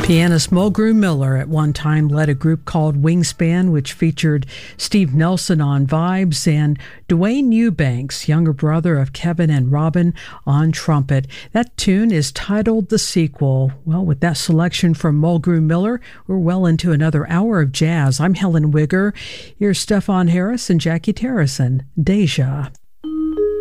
Pianist Mulgrew Miller at one time led a group called Wingspan, which featured Steve Nelson on vibes and Dwayne Eubanks, younger brother of Kevin and Robin, on trumpet. That tune is titled The Sequel. Well, with that selection from Mulgrew Miller, we're well into another hour of jazz. I'm Helen Wigger. Here's Stefan Harris and Jackie Terrison. Deja.